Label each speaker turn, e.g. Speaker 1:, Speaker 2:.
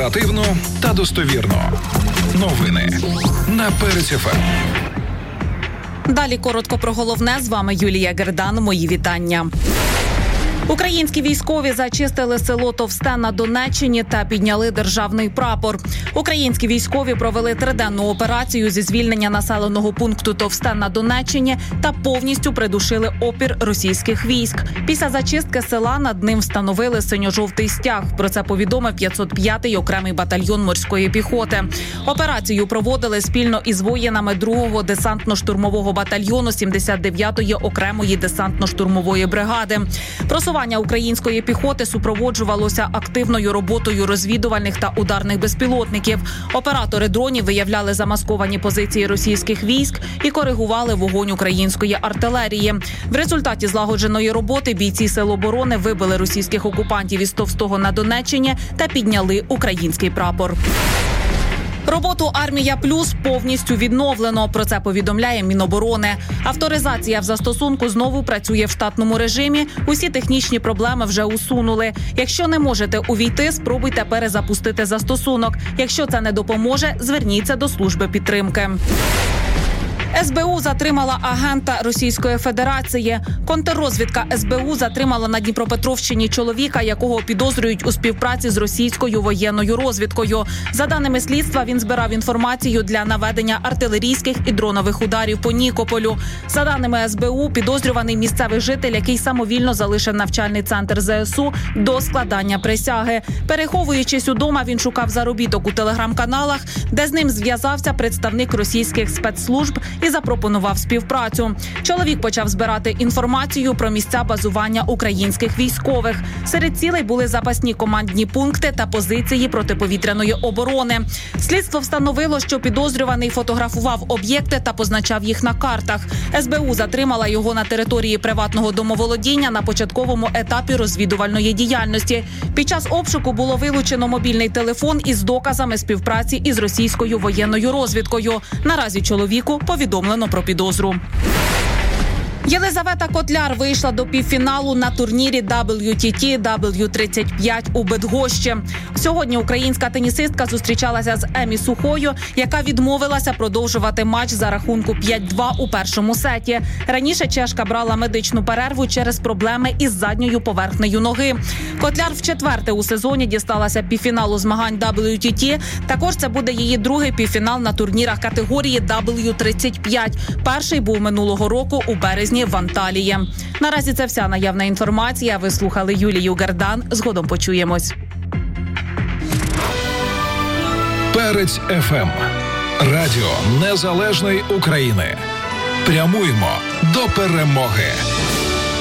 Speaker 1: Оперативно та достовірно. Новини на Перець ФМ.
Speaker 2: Далі коротко про головне. З вами Юлія Гердан. Мої вітання. Українські військові зачистили село Товсте на Донеччині та підняли державний прапор. Українські військові провели триденну операцію зі звільнення населеного пункту Товсте на Донеччині та повністю придушили опір російських військ. Після зачистки села над ним встановили синьо-жовтий стяг. Про це повідомив 505-й окремий батальйон морської піхоти. Операцію проводили спільно із воїнами 2-го десантно-штурмового батальйону 79-ї окремої десантно-штурмової бригади. Просування української піхоти супроводжувалося активною роботою розвідувальних та ударних безпілотників. Оператори дронів виявляли замасковані позиції російських військ і коригували вогонь української артилерії. В результаті злагодженої роботи бійці Сил оборони вибили російських окупантів із Товстого на Донеччині та підняли український прапор. Роботу «Армія Плюс» повністю відновлено. Про це повідомляє Міноборони. Авторизація в застосунку знову працює в штатному режимі. Усі технічні проблеми вже усунули. Якщо не можете увійти, спробуйте перезапустити застосунок. Якщо це не допоможе, зверніться до служби підтримки. СБУ затримала агента Російської Федерації. Контррозвідка СБУ затримала на Дніпропетровщині чоловіка, якого підозрюють у співпраці з російською воєнною розвідкою. За даними слідства, він збирав інформацію для наведення артилерійських і дронових ударів по Нікополю. За даними СБУ, підозрюваний місцевий житель, який самовільно залишив навчальний центр ЗСУ до складання присяги. Переховуючись удома, він шукав заробіток у телеграм-каналах, де з ним зв'язався представник російських спецслужб і запропонував співпрацю. Чоловік почав збирати інформацію про місця базування українських військових. Серед цілей були запасні командні пункти та позиції протиповітряної оборони. Слідство встановило, що підозрюваний фотографував об'єкти та позначав їх на картах. СБУ затримала його на території приватного домоволодіння на початковому етапі розвідувальної діяльності. Під час обшуку було вилучено мобільний телефон із доказами співпраці із російською воєнною розвідкою. Наразі чоловіку повідомлено про підозру. Єлизавета Котляр вийшла до півфіналу на турнірі WTT W35 у Бидгощі. Сьогодні українська тенісистка зустрічалася з Емі Сухою, яка відмовилася продовжувати матч за рахунку 5-2 у першому сеті. Раніше чешка брала медичну перерву через проблеми із задньою поверхнею ноги. Котляр вчетверте у сезоні дісталася півфіналу змагань WTT. Також це буде її другий півфінал на турнірах категорії W35. Перший був минулого року у березні в Анталії. Наразі це вся наявна інформація. Ви слухали Юлію Гердан. Згодом почуємось.
Speaker 1: Перець ФМ. Радіо Незалежної України. Прямуємо до перемоги.